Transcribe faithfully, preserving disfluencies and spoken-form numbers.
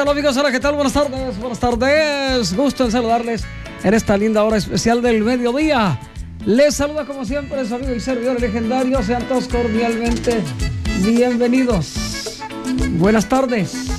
tal amigos? Hola, ¿qué tal? Buenas tardes, buenas tardes. Gusto en saludarles en esta linda hora especial del mediodía. Les saluda como siempre su amigo y servidor legendario. Sean todos cordialmente bienvenidos. Buenas tardes.